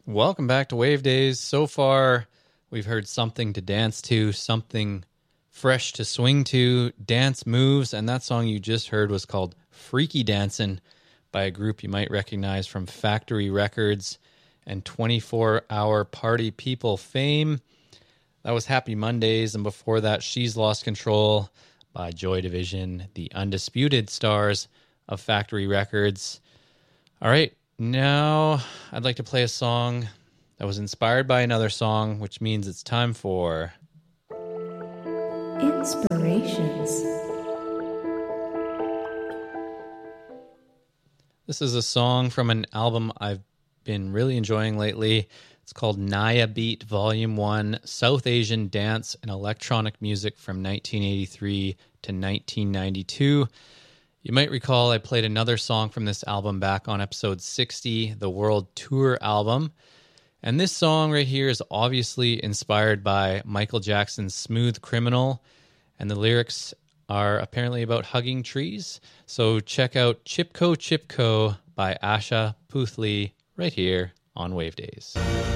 Welcome back to Wave Days. So far, we've heard something to dance to, something fresh to swing to, dance moves, and that song you just heard was called Freaky Dancin' by a group you might recognize from Factory Records and 24-Hour Party People fame. That was Happy Mondays, and before that, She's Lost Control by Joy Division, the undisputed stars of Factory Records. All right. Now, I'd like to play a song that was inspired by another song, which means it's time for Inspirations. This is a song from an album I've been really enjoying lately. It's called Naya Beat Volume 1, South Asian Dance and Electronic Music from 1983 to 1992. You might recall I played another song from this album back on episode 60, the World Tour album. And this song right here is obviously inspired by Michael Jackson's Smooth Criminal, and the lyrics are apparently about hugging trees. So check out Chipko Chipko by Asha Puthli right here on Wave Days.